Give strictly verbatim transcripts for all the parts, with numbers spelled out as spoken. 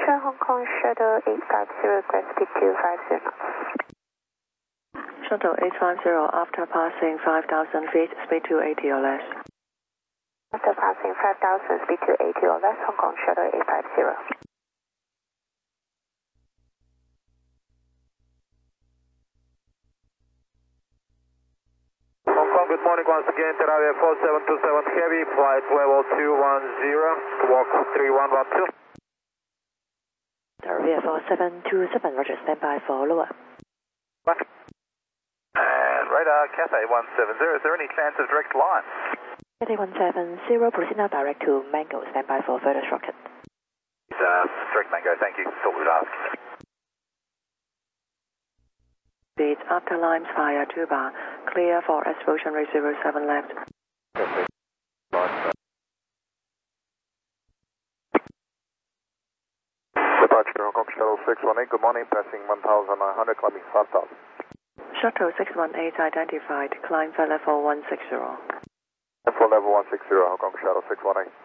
departure Hong Kong Shuttle eight five zero, request speed two five zero knots. Shuttle eight five zero, after passing five thousand feet, speed two eighty or less. After passing five thousand, speed two eighty or less, Hong Kong Shuttle eight five zero. Hong Kong, good morning once again, Terravia four seven two seven Heavy, flight level two one zero, walk three one one two. Terravia four seven two seven, roger, stand by for lower. What? And radar, Cathay one seven zero, is there any chance of direct line? Cathay one seven zero, proceed now direct to Mango, stand by for further rocket. Uh, direct Mango, thank you, thought we'd ask. Speed after lines via two bar, clear for explosion rate zero seven left. Departure Hong Kong Shuttle six one eight, good morning, passing one thousand nine hundred, climbing five thousand. Shuttle six one eight identified, climb for level one six zero. For level one six zero, Hong Kong Shuttle six one eight.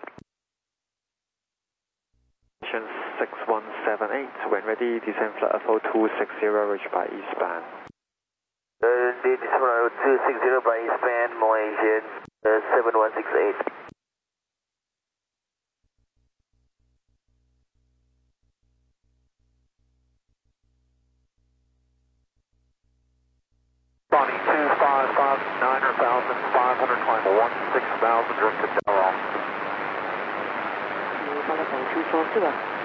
six one seven eight, when ready, descend flight level two six zero, reach by eastbound. Uh, indeed, descend flight level two six zero by eastbound, Malaysian uh, seven one six eight. Bonnie two five five, nine thousand five hundred, climb one six thousand, direct to Dallas. Level two four zero.